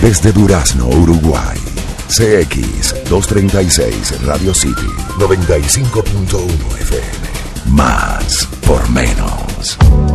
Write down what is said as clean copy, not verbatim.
Desde Durazno, Uruguay. CX 236 Radio City 95.1 FM. Más por menos.